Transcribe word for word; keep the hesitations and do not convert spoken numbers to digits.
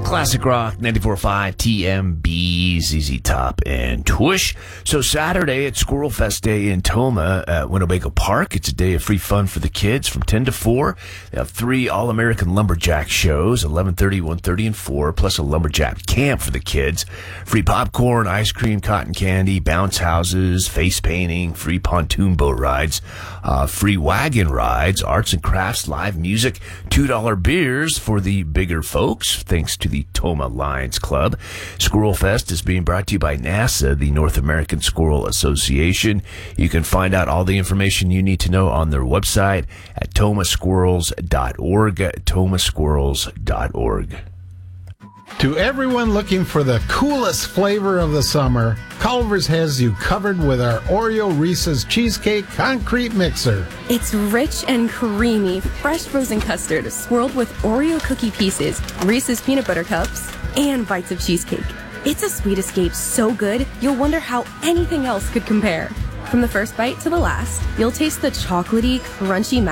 Classic Rock ninety-four point five T M B, Z Z Top, and Tush. So Saturday, it's Squirrel Fest Day in Toma at Winnebago Park. It's a day of free fun for the kids from ten to four. They have three All-American Lumberjack shows, eleven thirty, one thirty, and four, plus a Lumberjack camp for the kids. Free popcorn, ice cream, cotton candy, bounce houses, face painting, free pontoon boat rides, uh, free wagon rides, arts and crafts, live music, two dollar beers for the bigger folks, thanks to the Toma Lions Club. Squirrel Fest is being brought to you by NASA, the North American Squirrel Association. You can find out all the information you need to know on their website at toma squirrels dot org, toma squirrels dot org. To everyone looking for the coolest flavor of the summer, Culver's has you covered with our Oreo Reese's Cheesecake Concrete Mixer. It's rich and creamy, fresh frozen custard swirled with Oreo cookie pieces, Reese's peanut butter cups, and bites of cheesecake. It's a sweet escape so good, you'll wonder how anything else could compare. From the first bite to the last, you'll taste the chocolatey, crunchy